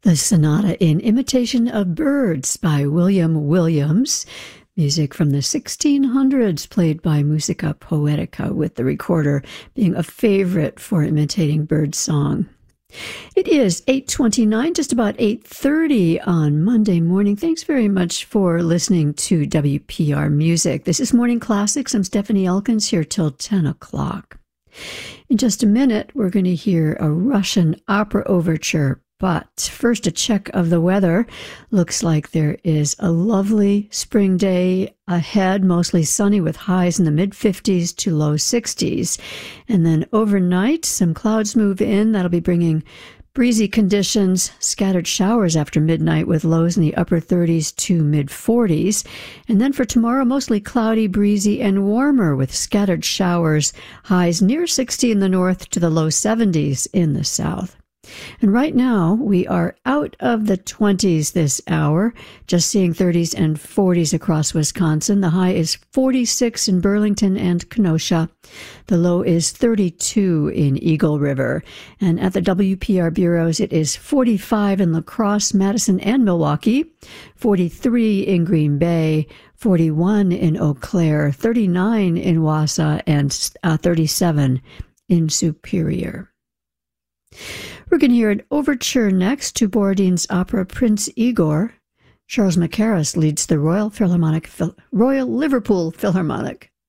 The Sonata in Imitation of Birds by William Williams. Music from the 1600s played by Musica Poetica, with the recorder being a favorite for imitating bird song. It is 8:29, just about 8:30 on Monday morning. Thanks very much for listening to WPR Music. This is Morning Classics. I'm Stephanie Elkins, here till 10 o'clock. In just a minute, we're going to hear a Russian opera overture. But first, a check of the weather. Looks like there is a lovely spring day ahead, mostly sunny with highs in the mid-50s to low 60s. And then overnight, some clouds move in. That'll be bringing breezy conditions, scattered showers after midnight with lows in the upper 30s to mid-40s. And then for tomorrow, mostly cloudy, breezy, and warmer with scattered showers, highs near 60 in the north to the low 70s in the south. And right now, we are out of the 20s this hour, just seeing 30s and 40s across Wisconsin. The high is 46 in Burlington and Kenosha. The low is 32 in Eagle River. And at the WPR bureaus, it is 45 in La Crosse, Madison, and Milwaukee, 43 in Green Bay, 41 in Eau Claire, 39 in Wausau, and 37 in Superior. We're going to hear an overture next to Borodin's opera Prince Igor. Charles Mackerras leads the Royal Liverpool Philharmonic.